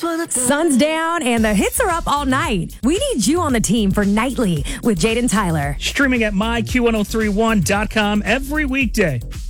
Sun's down and the hits are up all night. We need you on the team for Nightly with Jaden Tyler. Streaming at myq1031.com every weekday.